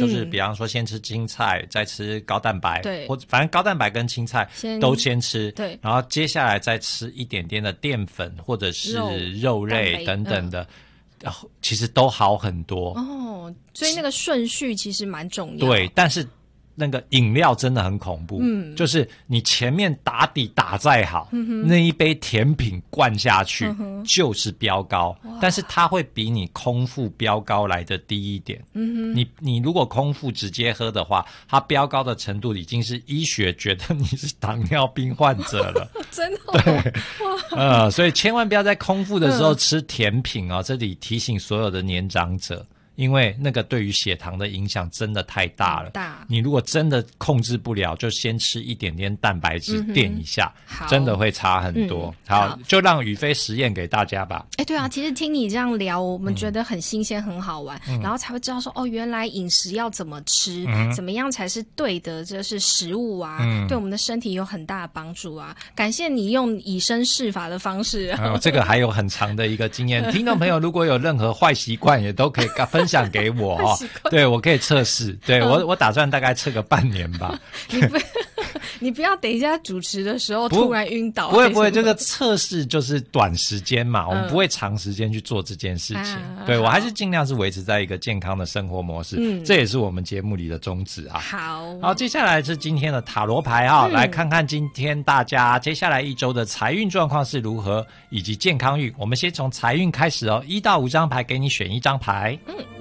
就是比方说先吃青菜，再吃高蛋白， 对， 或者反正高蛋白跟青菜都先吃， 对， 然后接下来再吃一点点的淀粉或者是肉类等等的，其实都好很多哦。所以那个顺序其实蛮重要。 对，但是那个饮料真的很恐怖，就是你前面打底打再好，那一杯甜品灌下去就是飙高，但是它会比你空腹飙高来的低一点。你如果空腹直接喝的话，它飙高的程度已经是医学觉得你是糖尿病患者了。 真的、哦？ 对，所以千万不要在空腹的时候吃甜品哦。这里提醒所有的年长者。因为那个对于血糖的影响真的太大了，你如果真的控制不了，就先吃一点点蛋白质垫一下，真的会差很多。好，就让宇飞实验给大家吧。 对啊，其实听你这样聊，我们觉得很新鲜，很好玩，然后才会知道说，原来饮食要怎么吃，怎么样才是对的，这是食物啊，对我们的身体有很大的帮助啊。感谢你用以身试法的方式， 这个还有很长的一个经验。听众朋友如果有任何坏习惯，也都可以分享给我哦。对，我可以测试。对，我打算大概测个半年吧。 你不要等一下主持的时候突然晕倒。 不会，这个测试就是短时间嘛，我们不会长时间去做这件事情。对，我还是尽量是维持在一个健康的生活模式，这也是我们节目里的宗旨啊。好，接下来是今天的塔罗牌啊，来看看今天大家接下来一周的财运状况是如何，以及健康运。我们先从财运开始哦，1到5张牌给你选一张牌。